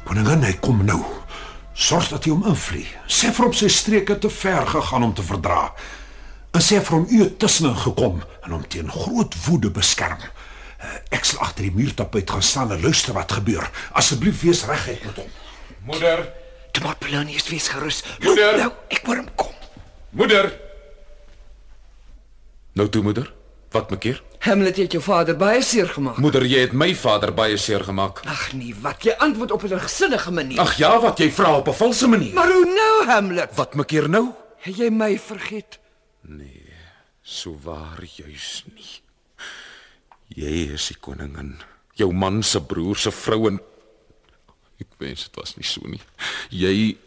Koningin, hy kom nou. Sorg dat jy hom invlie. Sê vir hom sy streek het te ver gegaan om te verdra. En sê vir hom u het tussenin gekom en hom teen groot woede beskerm. Ek sal agter die muurtapuit gaan staan en luister wat gebeur. Asseblief wees reguit met hom. Moeder! Toe maar Polonius, wees gerus. Moeder! Loop nou, ek hoor hom kom. Moeder! Nou toe, moeder. Wat maak keer? Hamlet het jou vader baie seer gemaak. Moeder, jy het my vader baie seer gemaak. Ag nee, wat jy antwoord op 'n ligsinnige manier. Ag ja, wat jy vra op 'n valse manier. Maar hoe nou, Hamlet? Wat maak keer nou? Het jy my vergeet? Nee, so waar juis nie. Jy is die koningin. Jou man se broer se vrou en ek wens dit was nie so nie. Jy